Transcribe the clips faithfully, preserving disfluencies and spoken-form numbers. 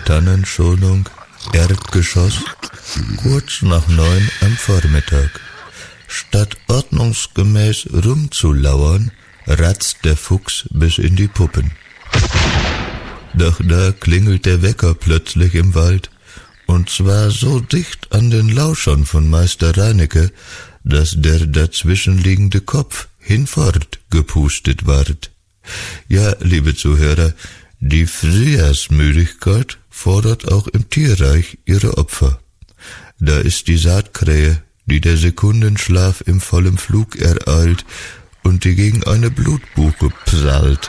Laternenschonung, Erdgeschoss, kurz nach neun am Vormittag. Statt ordnungsgemäß rumzulauern, ratzt der Fuchs bis in die Puppen. Doch da klingelt der Wecker plötzlich im Wald, und zwar so dicht an den Lauschern von Meister Reinecke, dass der dazwischenliegende Kopf hinfort gepustet ward. Ja, liebe Zuhörer, die Frühjahrsmüdigkeit fordert auch im Tierreich ihre Opfer. Da ist die Saatkrähe, die der Sekundenschlaf im vollen Flug ereilt und die gegen eine Blutbuche prallt.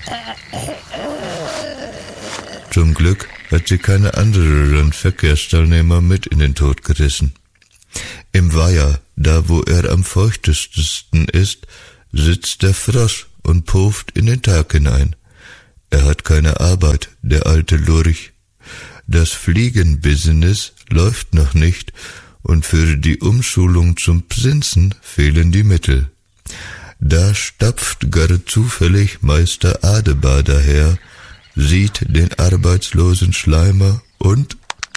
Zum Glück hat sie keine anderen Verkehrsteilnehmer mit in den Tod gerissen. Im Weiher, da wo er am feuchtesten ist, sitzt der Frosch und puft in den Tag hinein. Er hat keine Arbeit, der alte Lurch. Das Fliegenbusiness läuft noch nicht und für die Umschulung zum Prinzen fehlen die Mittel. Da stapft gar zufällig Meister Adebar daher, sieht den arbeitslosen Schleimer und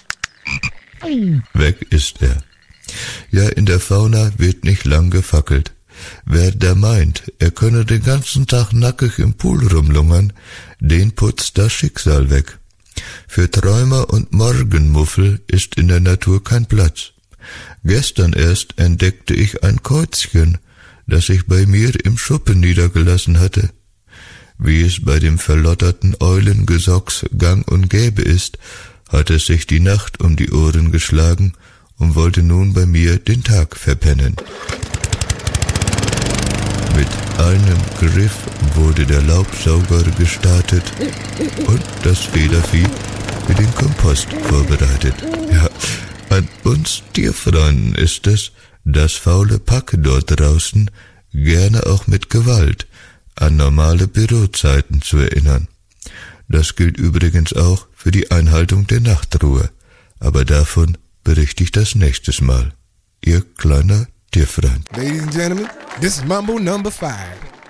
weg ist er. Ja, in der Fauna wird nicht lang gefackelt. Wer da meint, er könne den ganzen Tag nackig im Pool rumlungern, den putzt das Schicksal weg. Für Träumer und Morgenmuffel ist in der Natur kein Platz. Gestern erst entdeckte ich ein Käuzchen, das ich bei mir im Schuppen niedergelassen hatte. Wie es bei dem verlotterten Eulengesocks gang und gäbe ist, hat es sich die Nacht um die Ohren geschlagen und wollte nun bei mir den Tag verpennen. Mit einem Griff wurde der Laubsauger gestartet und das Federvieh für den Kompost vorbereitet. Ja, an uns Tierfreunden ist es, das faule Pack dort draußen, gerne auch mit Gewalt an normale Bürozeiten zu erinnern. Das gilt übrigens auch für die Einhaltung der Nachtruhe, aber davon berichte ich das nächstes Mal. Ihr kleiner Tierfreund. Ladies and gentlemen, this is Mambo number five.